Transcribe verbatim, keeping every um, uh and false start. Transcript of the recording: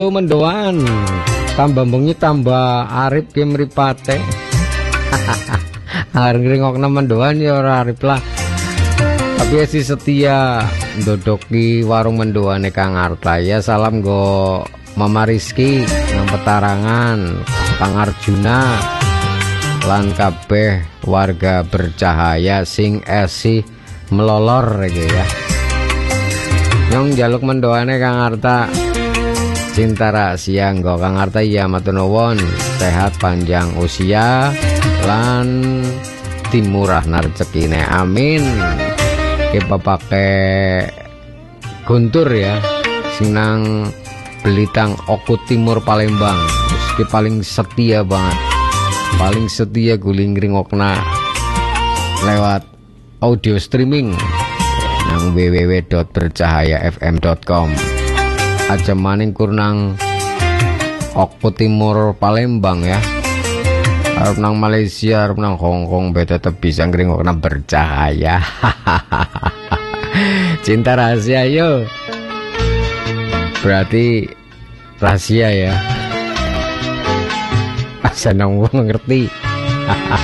mendoan tambah bengi tambah arip ki mripate. Arep ngringokna mendoan ya ora arip lah. Tapi si setia ndodoki warung mendoane Kang Arta ya. Salam go Mama Rizky nang Petarangan, Kang Arjuna lan kabeh warga bercahaya sing esi melolor iki ya. Nyong jaluk mendoane Kang Arta cinta rahasia nggo Kang Arta ya matur nuwun, sehat panjang usia lan timurah rezekine amin. Kita pakai Guntur ya sing nang Belitang Oku Timur Palembang, meski paling setia banget, paling setia guling ngringokna lewat audio streaming nang w w w dot bercahaya f m dot com. Aja maning kurnang Oku Timur Palembang ya, arep nang Malaysia, arep nang Hongkong, be tetep bisa ngringokna bercahaya. Cinta rahasia yo, berarti rahasia ya. Asa nang wong ngerti.